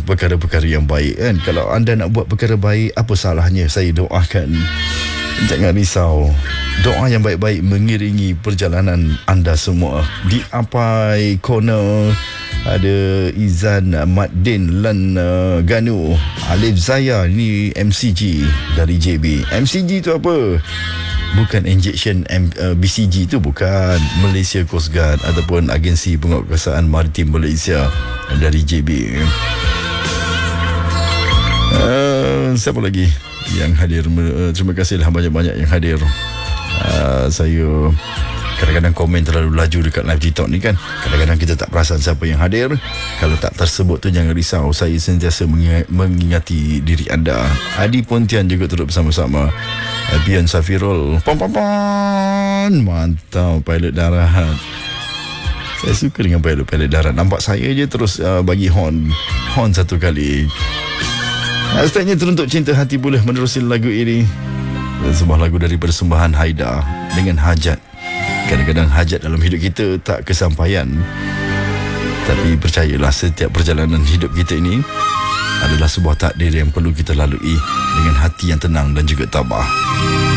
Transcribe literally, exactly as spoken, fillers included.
perkara-perkara yang baik kan. Kalau anda nak buat perkara baik, apa salahnya saya doakan. Jangan risau. Doa yang baik-baik mengiringi perjalanan anda semua. Di Apai Corner ada Izan Maddin Lan uh, Ganu, Alif Zaya, ni M C G dari J B. M C G tu apa? Bukan injection M, uh, B C G tu bukan. Malaysia Coast Guard ataupun Agensi Penguatkuasaan Maritim Malaysia dari J B. Uh, siapa lagi yang hadir? Uh, terima kasihlah banyak-banyak yang hadir. Uh, saya kadang-kadang komen terlalu laju dekat live TikTok ni kan. Kadang-kadang kita tak perasan siapa yang hadir. Kalau tak tersebut tu jangan risau. Saya sentiasa mengingati diri anda. Adi Pontian juga turut bersama-sama. Bian Safirul, pom pom pom, mantap pilot darat. Saya suka dengan pilot-pilot darat. Nampak saya je terus uh, bagi horn Horn satu kali. Hashtagnya teruntuk cinta hati boleh menerusi lagu ini. Dan sebuah lagu dari persembahan Haida dengan hajat. Kadang-kadang hajat dalam hidup kita tak kesampaian. Tapi percayalah, setiap perjalanan hidup kita ini adalah sebuah takdir yang perlu kita lalui dengan hati yang tenang dan juga tabah.